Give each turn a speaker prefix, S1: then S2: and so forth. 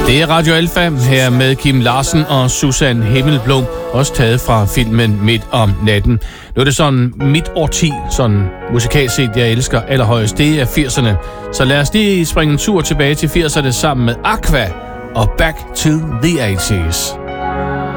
S1: Det er Radio Alfa her med Kim Larsen og Susan Himmelblom, også taget fra filmen Midt om natten. Nu er det sådan midt årti, sådan musikalsk set, jeg elsker allerhøjest. Det er 80'erne. Så lad os lige springe en tur tilbage til 80'erne sammen med Aqua og Back to the 80's.